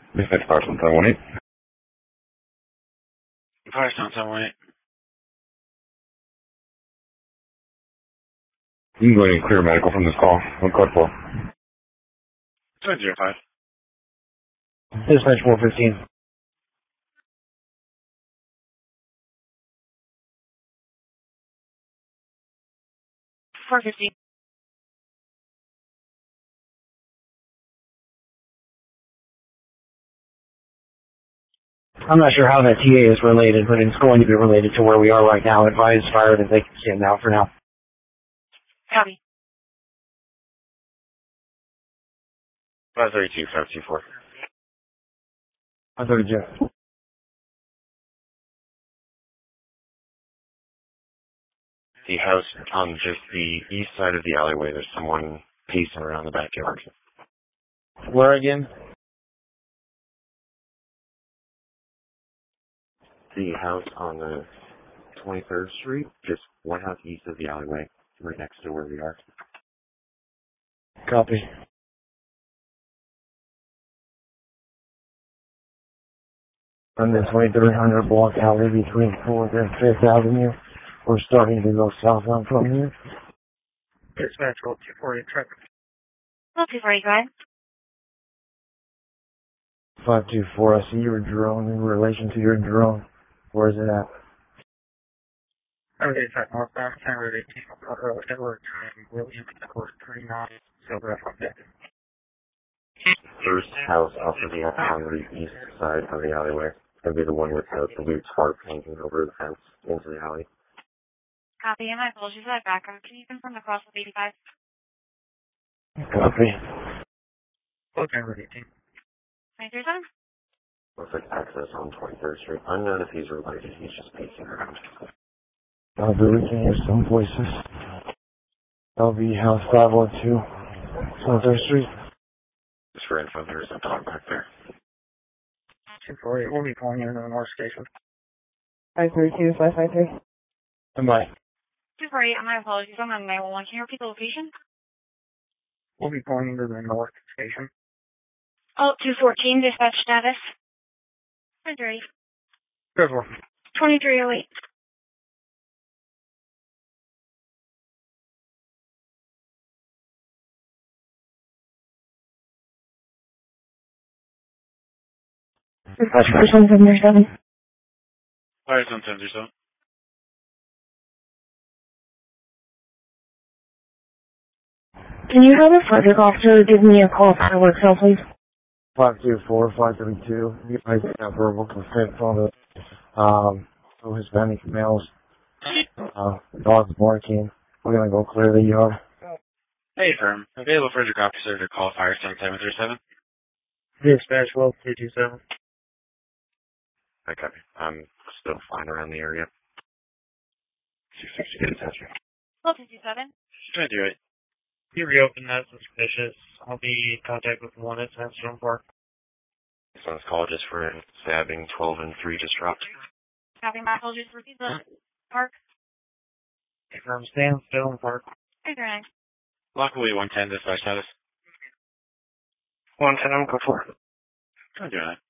Dispatch Parson 718. Firestone 718. You can go ahead and clear medical from this call. What code for? 705. Dispatch 415. I'm not sure how that TA is related, but it's going to be related to where we are right now. Advise fire that they can stand out for now. Copy. 532, 524. 532. The house on just the east side of the alleyway, there's someone pacing around the backyard. Where again? The house on the 23rd Street, just one house east of the alleyway, right next to where we are. Copy. On the 2300 block alley between 4th and 5th Avenue. We're starting to go southbound from here. Dispatch 248 traffic. 248, go ahead. 524, I see your drone. In relation to your drone, where is it at? Okay, it's northbound, Route 18, Edward, William, Court 39, Silver F. First house off of the on the east side of the alleyway. That'd be the one with the blue tarp hanging over the fence into the alley. Copy, and my apologies for that background. Can you confirm the cross of 85? Copy. Okay, Route 18. 937? Looks like access on 23rd Street. Unknown if he's related, he's just pacing around. I'll be looking at some places. That'll be house 512, 23rd Street. Just for info, there's a dog back there. 248, we'll be pulling into the North Station. 532, 553. Goodbye. 248, my apologies. I'm on 911. Can you repeat the location? We'll be pulling into the North Station. Oh, 214, dispatch status. Ready. Good work. 2308. Dispatch person 737. Firestone 737. Can you have a Frederick officer give me a call for work cell, please? 524, 532. You guys have verbal consent from the Hispanic males. Dogs barking. We're gonna go clear the yard. Hey, firm. Available Frederick officer to call Firestone 737. Dispatch 127. I copy. I'm still flying around the area. 260, get in touch. 1257. 228. He reopened that suspicious. I'll be in contact with one at Sandstone Park. This one's called just for stabbing 12 and 3 just dropped. Copy, my apologies. Repeat the park. From Sandstone Park. 339. Lockaway 110, dispatch status. 110, go for it. I'm doing it.